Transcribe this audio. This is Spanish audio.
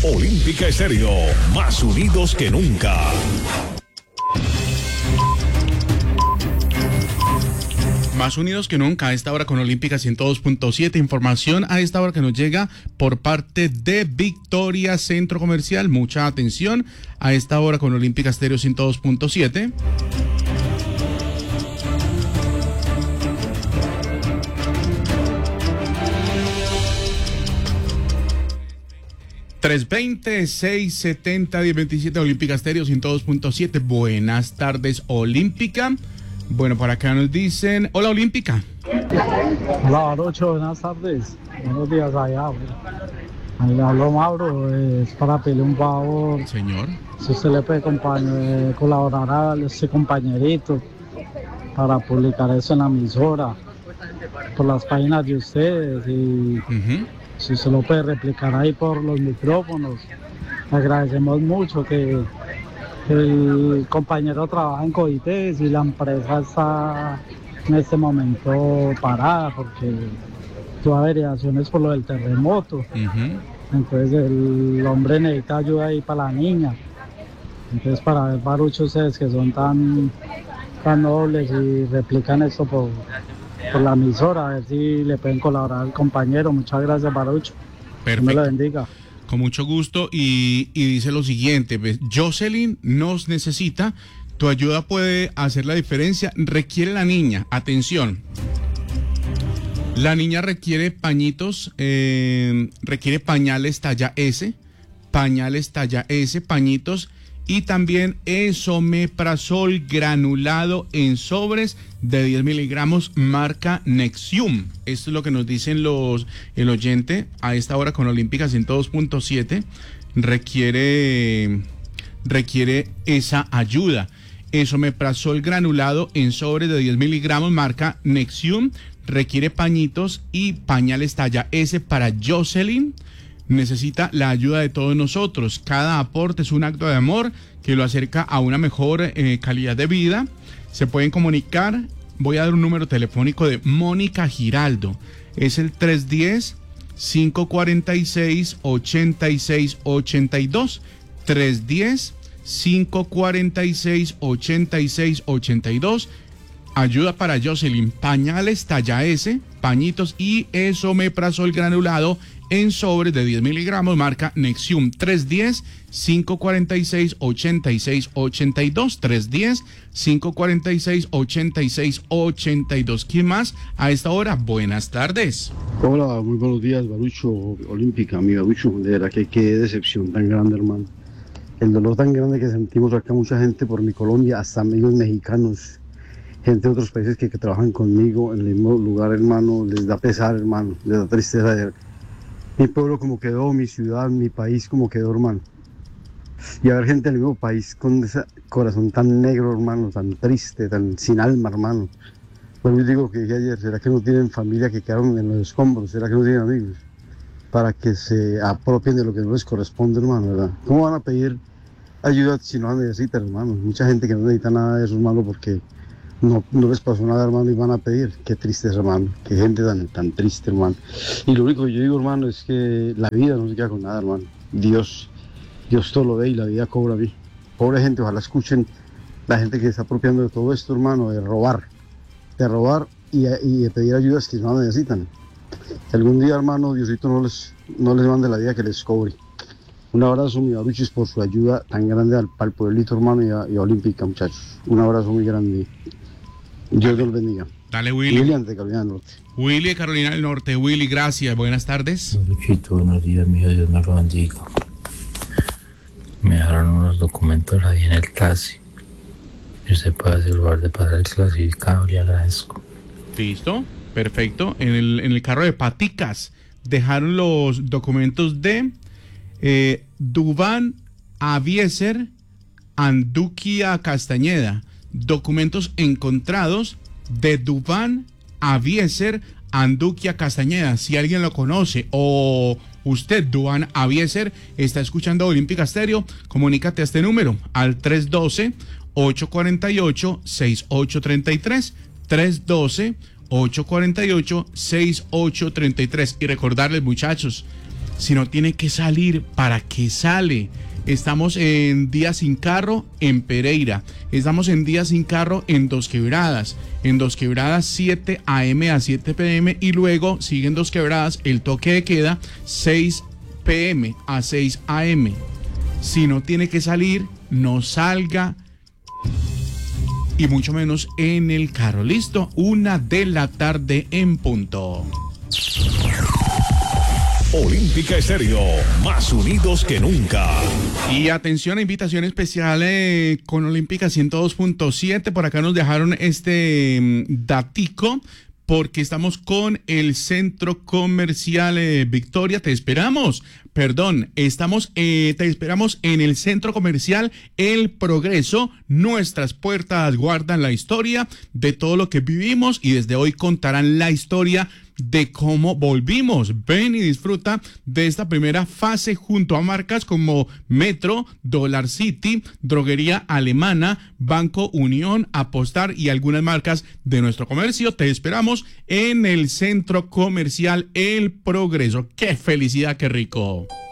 Olímpica Estéreo, más unidos que nunca. Más unidos que nunca a esta hora con Olímpica 102.7. Información a esta hora que nos llega por parte de Victoria Centro Comercial. Mucha atención a esta hora con Olímpica Estéreo 102.7. $320-670-1027 Olímpica Estéreo 102.7. Buenas tardes, Olímpica. Bueno, por acá nos dicen, hola Olímpica. Hola Barucho, buenas tardes. Buenos días allá. Ahí le hablo Mauro, es para pedirle un favor. Señor. Si usted le puede colaborar a este compañerito para publicar eso en la emisora, por las páginas de ustedes y si se lo puede replicar ahí por los micrófonos. Le agradecemos mucho que el compañero trabaja en Coites y la empresa está en este momento parada porque tuvo averiaciones por lo del terremoto. Entonces el hombre necesita ayuda ahí para la niña. Entonces para ver, Barucho, ustedes que son tan nobles y replican esto por la emisora, a ver si le pueden colaborar al compañero. Muchas gracias, Barucho. Perfecto. Dios me lo bendiga. Con mucho gusto y dice lo siguiente, ¿ves? Jocelyn nos necesita, tu ayuda puede hacer la diferencia, requiere la niña, atención, la niña requiere pañitos, requiere pañales talla S, pañitos y también esomeprazol granulado en sobres de 10 miligramos marca Nexium. Esto es lo que nos dicen el oyente a esta hora con Olímpica 102.7. Requiere esa ayuda. Esomeprazol granulado en sobres de 10 miligramos marca Nexium. Requiere pañitos y pañales talla S para Jocelyn. Necesita la ayuda de todos nosotros. Cada aporte es un acto de amor que lo acerca a una mejor calidad de vida. Se pueden comunicar. Voy a dar un número telefónico de Mónica Giraldo. Es el 310-546-8682. 310-546-8682. Ayuda para Jocelyn. Pañales talla S, pañitos y esomeprazol granulado en sobre de 10 miligramos marca Nexium. 310-546-8682. 310-546-8682. ¿Quién más a esta hora? Buenas tardes. Hola, muy buenos días, Barucho Olímpica, mi Barucho. De verdad que qué decepción tan grande, hermano. El dolor tan grande que sentimos acá, mucha gente por mi Colombia, hasta amigos mexicanos, gente de otros países que trabajan conmigo en el mismo lugar, hermano, les da pesar, hermano, les da tristeza de mi pueblo como quedó, mi ciudad, mi país como quedó, hermano. Y a ver gente del mismo país con ese corazón tan negro, hermano, tan triste, tan sin alma, hermano. Pues yo digo que dije ayer, ¿será que no tienen familia que quedaron en los escombros? ¿Será que no tienen amigos? Para que se apropien de lo que no les corresponde, hermano, ¿verdad? ¿Cómo van a pedir ayuda si no la necesitan, hermano? Mucha gente que no necesita nada de eso, hermano, porque no les pasó nada, hermano, y van a pedir. Qué triste, hermano. Qué gente tan triste, hermano. Y lo único que yo digo, hermano, es que la vida no se queda con nada, hermano. Dios todo lo ve y la vida cobra bien. Pobre gente, ojalá escuchen la gente que está apropiando de todo esto, hermano, de robar y de pedir ayudas que no necesitan. Que algún día, hermano, Diosito no les mande la vida que les cobre. Un abrazo, mi Baruchis, por su ayuda tan grande al pueblito, hermano, y a Olímpica, muchachos. Un abrazo muy grande. Dios los bendiga. Dale, Willy. William de Carolina del Norte. Willy de Carolina del Norte. Willy, gracias. Buenas tardes. Baruchito, buenos días, mío. Dios me lo bendiga. Me dejaron unos documentos ahí en el taxi. Y usted puede asegurar de pasar el clasificado, le agradezco. Listo, perfecto. En el carro de Paticas dejaron los documentos de Duván Avieser Anduquia Castañeda. Documentos encontrados de Duván Avieser Anduquia Castañeda. Si alguien lo conoce o usted, Duván Avieser, está escuchando Olímpica Estéreo, comunícate a este número al 312-848-6833. 312-848-6833. Y recordarles, muchachos, Si no tiene que salir, ¿para qué sale? Estamos en Día Sin Carro en Pereira. Estamos en Día Sin Carro en Dos Quebradas. En Dos Quebradas 7 a.m. a 7 p.m. y luego siguen Dos Quebradas el toque de queda 6 p.m. a 6 a.m. Si no tiene que salir, no salga y mucho menos en el carro. Listo, 1:00 p.m. en punto. Olímpica Estéreo, más unidos que nunca. Y atención, invitación especial con Olímpica 102.7. Por acá nos dejaron este datico, porque estamos con el Centro Comercial Victoria. Te esperamos en el Centro Comercial El Progreso. Nuestras puertas guardan la historia de todo lo que vivimos y desde hoy contarán la historia de cómo volvimos. Ven y disfruta de esta primera fase junto a marcas como Metro, Dollar City, Droguería Alemana, Banco Unión, Apostar y algunas marcas de nuestro comercio. Te esperamos en el Centro Comercial El Progreso. ¡Qué felicidad, qué rico!